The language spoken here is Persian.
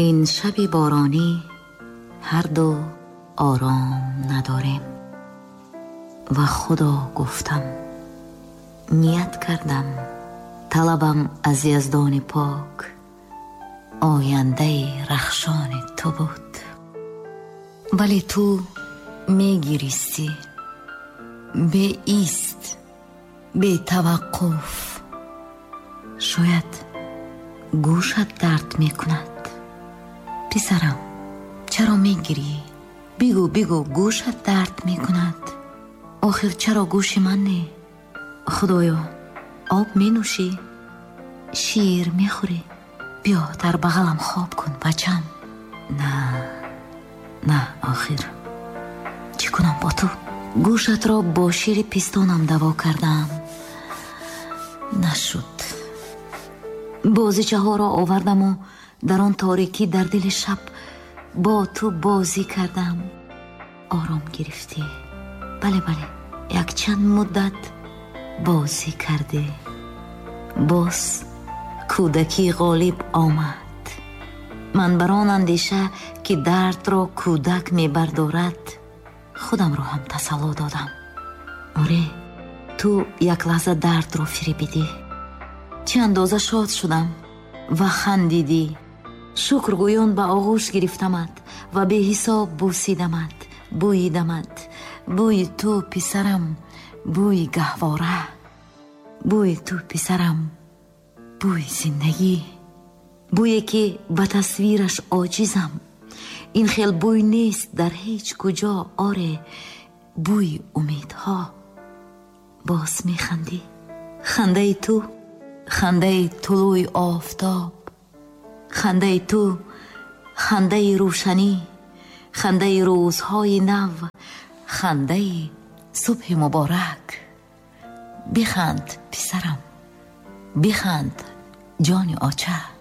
این شبی بارانی هر دو آرام نداریم و خدا گفتم، نیت کردم، طلبم از یزدان پاک آینده رخشان تو بود. ولی تو میگیریستی به ایست، به توقف. شاید گوشت درد میکند. پسرم چرا میگیری؟ بگو گوشت درد میکند. آخر چرا گوش من نه؟ خدایا آب مینوشی؟ شیر میخوری؟ بیا در بغلم خواب کن بچم. نه آخر چی کنم با تو؟ گوشت را با شیر پیستانم دوا کردم، نشد. بازیچه ها را آوردم و در آن تاریکی در دل شب با تو بازی کردم. آرام گرفتی. بله یک چند مدت بازی کرده. باز کودکی غالب آمد. من بران اندیشه که درد را کودک می بردارد خودم را هم تسلی دادم. آره تو یک لحظه درد را فریبیدی. چه اندازه شاد شدم و خندیدی. شکرگویان به آغوش گرفتمت و به حساب بوسیدمت، بوییدمت. بوی تو پسرم، بوی گهواره. بوی تو پسرم، بوی زندگی. بویی که به تصویرش عاجزم. این خیل بوی نیست در هیچ کجا. آره بوی امیدها. باز می خندی. خنده تو خنده طلوع آفتاب. خنده تو خنده روشنی. خنده روزهای نو. خنده صبح مبارک. بخند پسرم، بخند جان آچه.